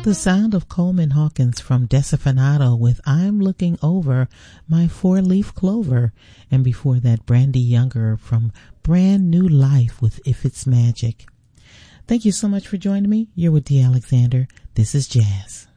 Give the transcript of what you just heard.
The sound of Coleman Hawkins from Desafinado with I'm Looking Over My Four-Leaf Clover. And before that, Brandy Younger from Brand New Life with If It's Magic. Thank you so much for joining me. You're with Dee Alexander. This is Jazz.